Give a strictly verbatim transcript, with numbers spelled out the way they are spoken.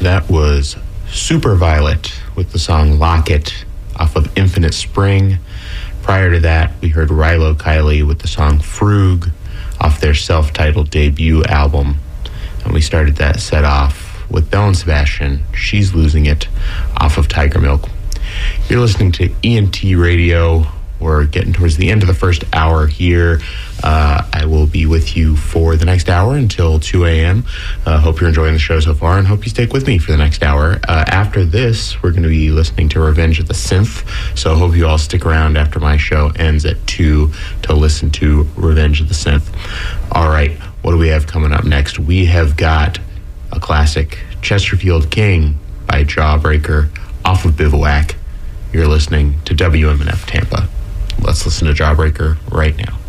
That was Superviolet with the song Lock It off of Infinite Spring. Prior to that, we heard Rilo Kiley with the song Frug off their self-titled debut album. And we started that set off with Belle and Sebastian, She's Losing It, off of Tiger Milk. You're listening to E N T Radio. We're getting towards the end of the first hour here. Uh, I will be with you for the next hour until two a.m. Uh, hope you're enjoying the show so far, and hope you stick with me for the next hour. Uh, after this, we're going to be listening to Revenge of the Synth, so hope you all stick around after my show ends at two to listen to Revenge of the Synth. All right, what do we have coming up next? We have got a classic, Chesterfield King by Jawbreaker off of Bivouac. You're listening to W M N F Tampa. Let's listen to Jawbreaker right now.